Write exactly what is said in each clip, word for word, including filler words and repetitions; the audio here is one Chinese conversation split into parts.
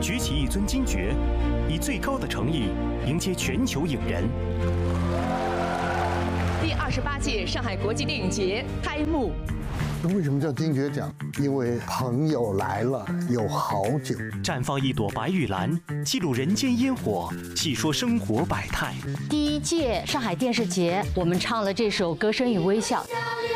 举起一尊金爵，以最高的诚意迎接全球影人。 第二十八届上海国际电影节开幕。 为什么叫金爵奖？因为朋友来了，有好酒。 绽放一朵白玉兰，记录人间烟火，细说生活百态。 第一届上海电视节，我们唱了这首《歌声与微笑》。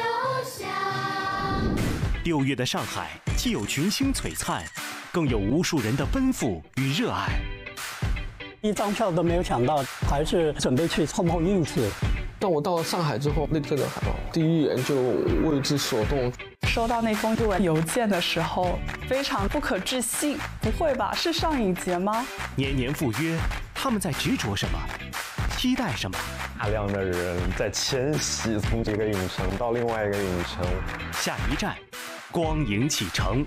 六月的上海，既有群星璀璨，更有无数人的奔赴与热爱。 一张票都没有抢到，还是准备去碰碰运气。 当我到了上海之后，那这个海报第一眼就为之所动。 收到那封邮件的时候，非常不可置信。不会吧？是上影节吗？ 年年赴约，他们在执着什么？期待什么？ 大量的人在迁徙，从这个影城到另外一个影城。 下一站，光影启程。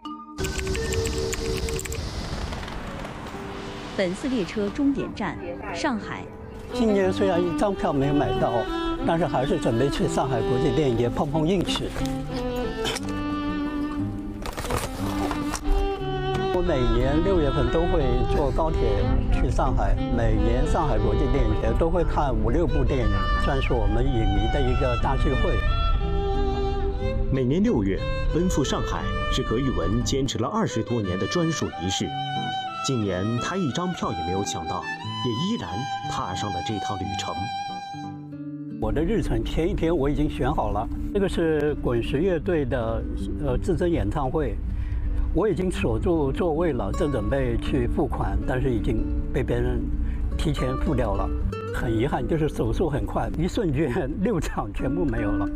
本次列车终点站上海。 今年虽然一张票没有买到，但是还是准备去上海国际电影节碰碰运气。我每年六月份都会坐高铁去上海，每年上海国际电影节都会看五六部电影，算是我们影迷的一个大聚会。 每年六月奔赴上海是葛宇文坚持了二十多年的专属仪式。今年他一张票也没有抢到，也依然踏上了这趟旅程。 我的日程前一天我已经选好了，这个是滚石乐队的呃至臻演唱会，我已经锁住座位了，正准备去付款，但是已经被别人提前付掉了。很遗憾，就是手速很快，一瞬间六场全部没有了。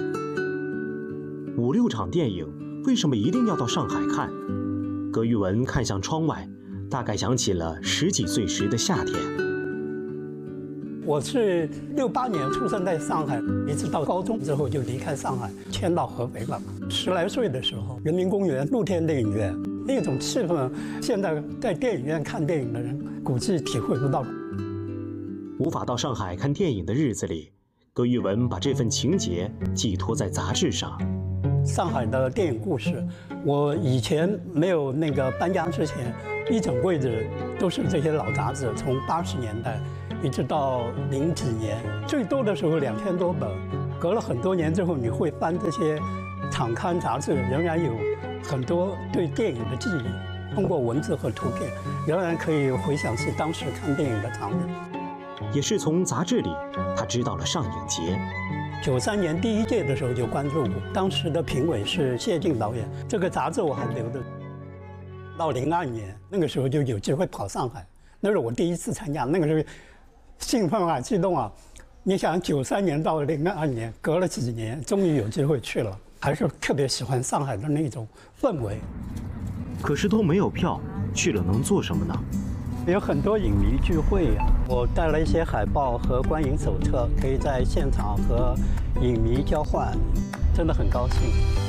五六场电影，为什么一定要到上海看？葛宇文看向窗外，大概想起了十几岁时的夏天。 我是六八年出生在上海，一直到高中之后就离开上海，迁到合肥了。十来岁的时候，人民公园露天电影院那种气氛，现在在电影院看电影的人估计体会不到。 无法到上海看电影的日子里，葛宇文把这份情结寄托在杂志上。 上海的电影故事，我以前没有那个搬家之前，一整柜子都是这些老杂志，从八十年代一直到零几年，最多的时候两千多本。隔了很多年之后，你会翻这些场刊杂志，仍然有很多对电影的记忆，通过文字和图片，仍然可以回想起当时看电影的场景。 也是从杂志里，他知道了上影节。 九三年第一届的时候就关注过，当时的评委是谢晋导演，这个杂志我还留着。到零二年那个时候就有机会跑上海，那是我第一次参加，那个时候兴奋啊，激动啊！你想九三年到零二年，隔了几年，终于有机会去了，还是特别喜欢上海的那种氛围。 可是都没有票，去了能做什么呢？ 有很多影迷聚会，我带了一些海报和观影手册，可以在现场和影迷交换，真的很高兴。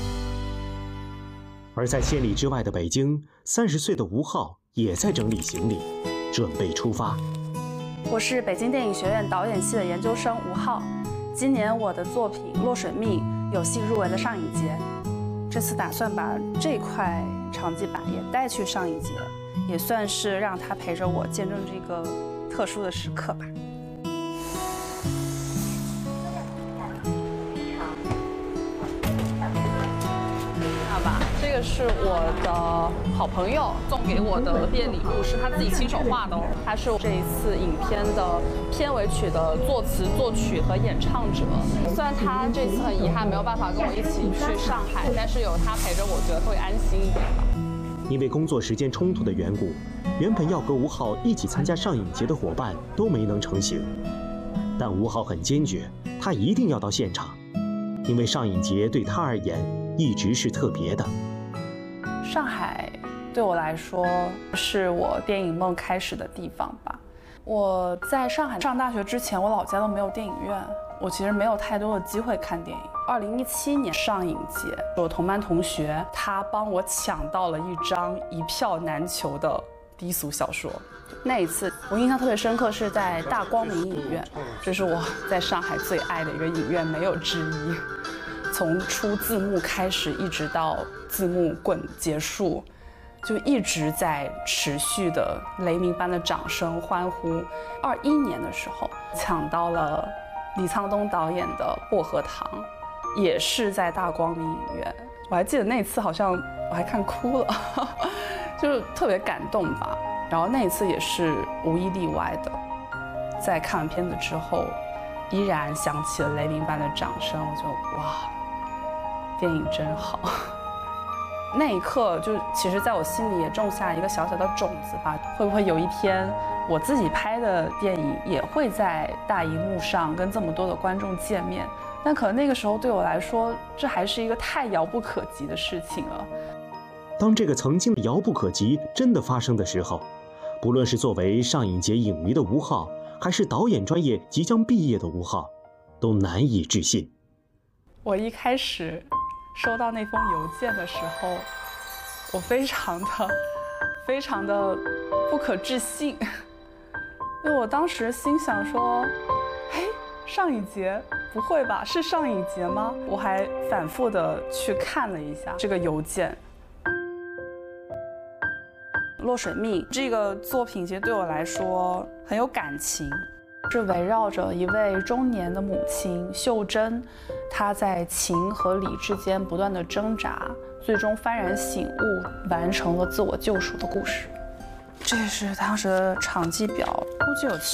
而在千里之外的北京，三十岁的吴昊也在整理行李，准备出发。 我是北京电影学院导演系的研究生吴昊，今年我的作品《落水命》有幸入围了上影节，这次打算把这块长记版也带去上影节。也算是让他陪着我见证这个特殊的时刻吧。好吧，这个是我的好朋友送给我的毕业礼物，是他自己亲手画的哦。他是这一次影片的片尾曲的作词、作曲和演唱者。虽然他这次很遗憾没有办法跟我一起去上海，但是有他陪着我，觉得会安心一点吧。 因为工作时间冲突的缘故，原本要和吴昊一起参加上影节的伙伴都没能成行。但吴昊很坚决，他一定要到现场，因为上影节对他而言一直是特别的。 上海对我来说是我电影梦开始的地方吧。我在上海上大学之前，我老家都没有电影院，我其实没有太多的机会看电影。二零一七年上影节，我同班同学他帮我抢到了一张一票难求的低俗小说。那一次我印象特别深刻，是在大光明影院，这是我在上海最爱的一个影院，没有之一。从出字幕开始，一直到字幕滚结束， 就一直在持续的雷鸣般的掌声欢呼。二一年的时候抢到了李沧东导演的《薄荷糖》，也是在大光明影院。我还记得那次好像我还看哭了，就是特别感动吧。然后那一次也是无一例外的，在看完片子之后，依然响起了雷鸣般的掌声，我就哇，电影真好。那一刻就其实在我心里也种下一个小小的种子吧，会不会有一天我自己拍的电影也会在大荧幕上跟这么多的观众见面？但可能那个时候对我来说，这还是一个太遥不可及的事情了。 当这个曾经遥不可及真的发生的时候，不论是作为上影节影迷的吴昊，还是导演专业即将毕业的吴昊，都难以置信。 我一开始收到那封邮件的时候，我非常的非常的不可置信，因为我当时心想说，嘿，上影节不会吧？是上影节吗？我还反复的去看了一下这个邮件。《落水蜜》这个作品其实对我来说很有感情，是围绕着一位中年的母亲秀珍，她在情和理之间不断的挣扎，最终幡然醒悟，完成了自我救赎的故事。这是当时的场记表，估计有